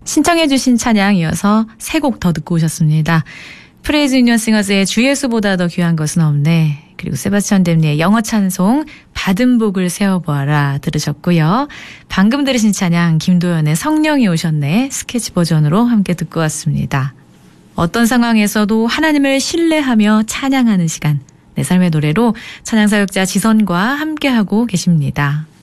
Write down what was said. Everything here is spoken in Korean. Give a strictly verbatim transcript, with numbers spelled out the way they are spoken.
신청해 주신 찬양 이어서 세 곡 더 듣고 오셨습니다. 프레이즈 유니언 싱어스의 주 예수보다 더 귀한 것은 없네. 그리고 세바스찬 댐니의 영어 찬송 받은 복을 세워보아라 들으셨고요. 방금 들으신 찬양 김도연의 성령이 오셨네 스케치 버전으로 함께 듣고 왔습니다. 어떤 상황에서도 하나님을 신뢰하며 찬양하는 시간. 내 삶의 노래로 찬양사역자 지선과 함께하고 계십니다.